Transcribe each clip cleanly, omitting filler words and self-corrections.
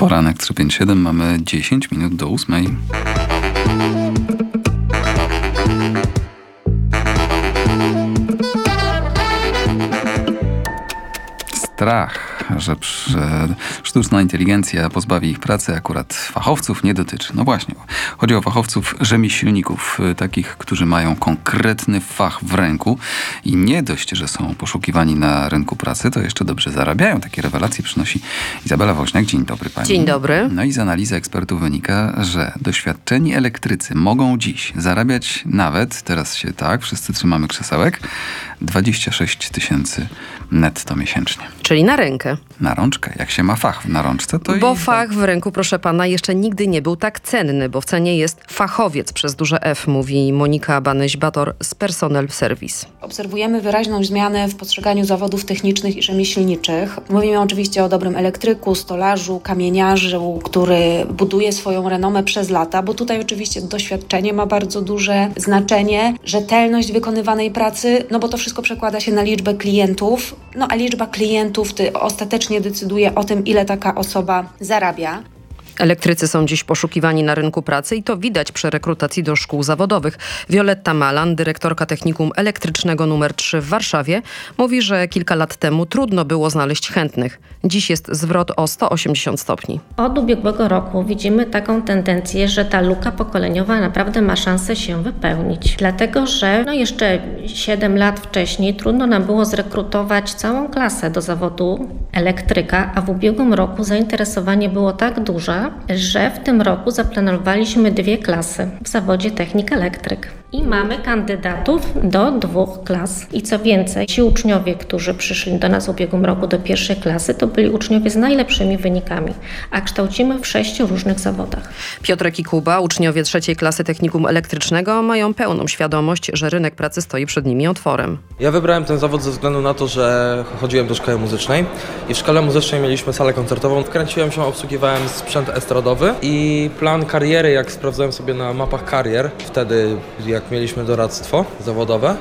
Poranek 357, mamy 10 minut do 8. Strach, że sztuczna inteligencja pozbawi ich pracy, akurat fachowców nie dotyczy. No właśnie, chodzi o fachowców rzemieślników, takich, którzy mają konkretny fach w ręku i nie dość, że są poszukiwani na rynku pracy, to jeszcze dobrze zarabiają. Takie rewelacje przynosi Izabela Woźniak. Dzień dobry pani. Dzień dobry. No i z analizy ekspertów wynika, że doświadczeni elektrycy mogą dziś zarabiać nawet, teraz się wszyscy trzymamy krzesełek, 26 000 netto miesięcznie. Czyli na rękę. Na rączkę. Jak się ma fach na rączce, to Bo fach w ręku, proszę pana, jeszcze nigdy nie był tak cenny, bo w cenie jest fachowiec przez duże F, mówi Monika Banyś-Bator z Personel Service. Obserwujemy wyraźną zmianę w postrzeganiu zawodów technicznych i rzemieślniczych. Mówimy oczywiście o dobrym elektryku, stolarzu, kamieniarzu, który buduje swoją renomę przez lata, bo tutaj oczywiście doświadczenie ma bardzo duże znaczenie, rzetelność wykonywanej pracy, bo to wszystko przekłada się na liczbę klientów, a liczba klientów ostatecznie decyduje o tym, ile taka osoba zarabia. Elektrycy są dziś poszukiwani na rynku pracy i to widać przy rekrutacji do szkół zawodowych. Wioletta Malan, dyrektorka Technikum Elektrycznego nr 3 w Warszawie, mówi, że kilka lat temu trudno było znaleźć chętnych. Dziś jest zwrot o 180 stopni. Od ubiegłego roku widzimy taką tendencję, że ta luka pokoleniowa naprawdę ma szansę się wypełnić. Dlatego, że jeszcze 7 lat wcześniej trudno nam było zrekrutować całą klasę do zawodu elektryka, a w ubiegłym roku zainteresowanie było tak duże, że w tym roku zaplanowaliśmy 2 klasy w zawodzie technik-elektryk. I mamy kandydatów do 2 klas. I co więcej, ci uczniowie, którzy przyszli do nas w ubiegłym roku do 1. klasy, to byli uczniowie z najlepszymi wynikami, a kształcimy w 6 różnych zawodach. Piotrek i Kuba, uczniowie 3. klasy Technikum Elektrycznego, mają pełną świadomość, że rynek pracy stoi przed nimi otworem. Ja wybrałem ten zawód ze względu na to, że chodziłem do szkoły muzycznej i w szkole muzycznej mieliśmy salę koncertową. Wkręciłem się, obsługiwałem sprzęt estradowy i plan kariery, jak sprawdzałem sobie na mapach karier, wtedy jak mieliśmy doradztwo zawodowe,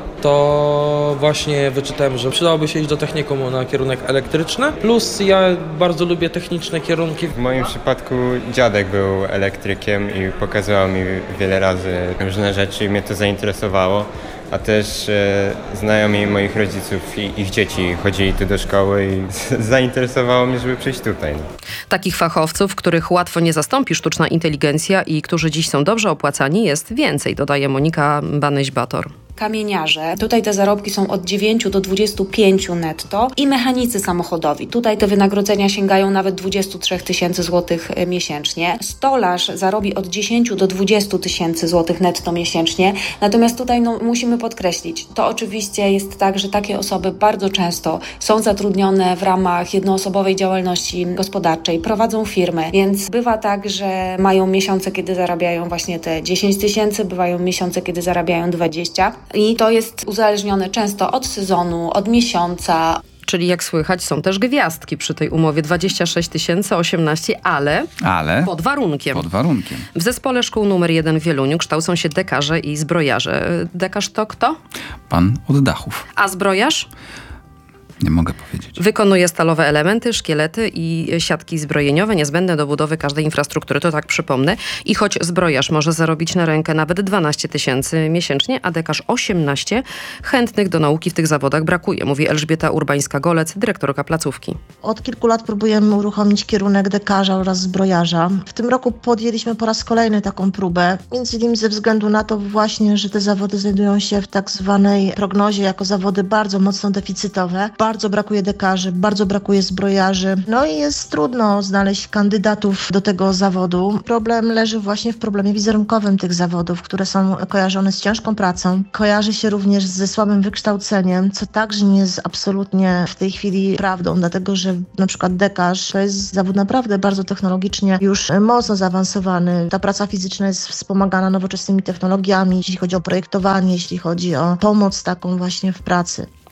to właśnie wyczytałem, że przydałoby się iść do technikum na kierunek elektryczny, plus ja bardzo lubię techniczne kierunki. W moim przypadku dziadek był elektrykiem i pokazywał mi wiele razy różne rzeczy i mnie to zainteresowało. A też znajomi moich rodziców i ich dzieci chodzili tu do szkoły i zainteresowało mnie, żeby przyjść tutaj. Takich fachowców, których łatwo nie zastąpi sztuczna inteligencja i którzy dziś są dobrze opłacani, jest więcej, dodaje Monika Banyś-Bator. Kamieniarze. Tutaj te zarobki są od 9 do 25 netto i mechanicy samochodowi. Tutaj te wynagrodzenia sięgają nawet 23 000 złotych miesięcznie. Stolarz zarobi od 10 do 20 000 złotych netto miesięcznie. Natomiast tutaj musimy podkreślić, to oczywiście jest tak, że takie osoby bardzo często są zatrudnione w ramach jednoosobowej działalności gospodarczej, prowadzą firmy, więc bywa tak, że mają miesiące, kiedy zarabiają właśnie te 10 000, bywają miesiące, kiedy zarabiają 20. I to jest uzależnione często od sezonu, od miesiąca. Czyli jak słychać, są też gwiazdki przy tej umowie 26 018, ale pod warunkiem. W zespole szkół nr 1 w Wieluniu kształcą się dekarze i zbrojarze. Dekarz to kto? Pan od dachów. A zbrojarz? Nie mogę powiedzieć. Wykonuje stalowe elementy, szkielety i siatki zbrojeniowe niezbędne do budowy każdej infrastruktury, to tak przypomnę. I choć zbrojarz może zarobić na rękę nawet 12 000 miesięcznie, a dekarz 18, chętnych do nauki w tych zawodach brakuje, mówi Elżbieta Urbańska-Golec, dyrektorka placówki. Od kilku lat próbujemy uruchomić kierunek dekarza oraz zbrojarza. W tym roku podjęliśmy po raz kolejny taką próbę, między innymi ze względu na to właśnie, że te zawody znajdują się w tak zwanej prognozie jako zawody bardzo mocno deficytowe. Bardzo brakuje dekarzy, bardzo brakuje zbrojarzy. I jest trudno znaleźć kandydatów do tego zawodu. Problem leży właśnie w problemie wizerunkowym tych zawodów, które są kojarzone z ciężką pracą. Kojarzy się również ze słabym wykształceniem, co także nie jest absolutnie w tej chwili prawdą, dlatego że na przykład dekarz to jest zawód naprawdę bardzo technologicznie już mocno zaawansowany. Ta praca fizyczna jest wspomagana nowoczesnymi technologiami, jeśli chodzi o projektowanie, jeśli chodzi o pomoc taką właśnie w pracy.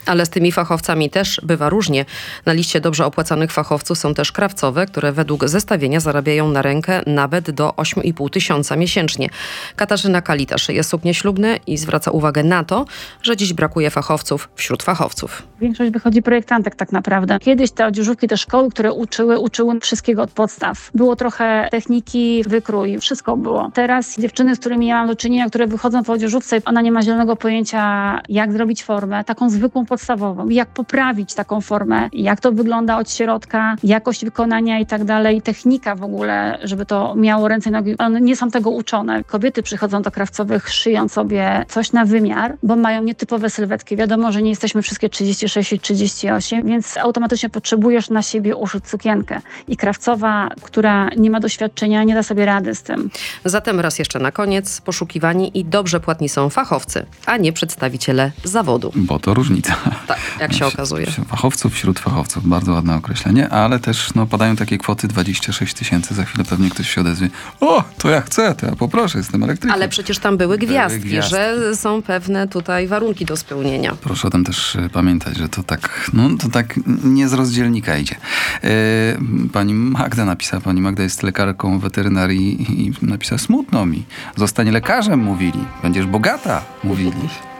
Ale z tymi fachowcami też bywa różnie. Na liście dobrze opłacanych fachowców są też krawcowe, które według zestawienia zarabiają na rękę nawet do 8,5 tysiąca miesięcznie. Katarzyna Kalita szyje suknie ślubne i zwraca uwagę na to, że dziś brakuje fachowców wśród fachowców. Większość wychodzi projektantek tak naprawdę. Kiedyś te odzieżówki, te szkoły, które uczyły wszystkiego od podstaw. Było trochę techniki, wykrój, wszystko było. Teraz dziewczyny, z którymi ja mam do czynienia, które wychodzą po odzieżówce, ona nie ma zielonego pojęcia, jak zrobić formę, taką zwykłą, podstawową. Jak poprawić taką formę, jak to wygląda od środka, jakość wykonania i tak dalej. Technika w ogóle, żeby to miało ręce i nogi. One nie są tego uczone. Kobiety przychodzą do krawcowych, szyją sobie coś na wymiar, bo mają nietypowe sylwetki. Wiadomo, że nie jesteśmy wszystkie 36 i 38, więc automatycznie potrzebujesz na siebie uszyć sukienkę. I krawcowa, która nie ma doświadczenia, nie da sobie rady z tym. Zatem raz jeszcze na koniec, poszukiwani i dobrze płatni są fachowcy, a nie przedstawiciele zawodu. Bo to różnica. Tak, jak się okazuje. Fachowców wśród fachowców, bardzo ładne określenie, ale też padają takie kwoty 26 tysięcy, za chwilę pewnie ktoś się odezwie. O, to ja chcę, to ja poproszę, jestem elektrykiem. Ale przecież tam były gwiazdki, że są pewne tutaj warunki do spełnienia. Proszę o tym też pamiętać, że to tak, to tak nie z rozdzielnika idzie. Pani Magda napisała, pani Magda jest lekarką weterynarii i napisała, smutno mi. Zostań lekarzem, mówili. Będziesz bogata, mówili.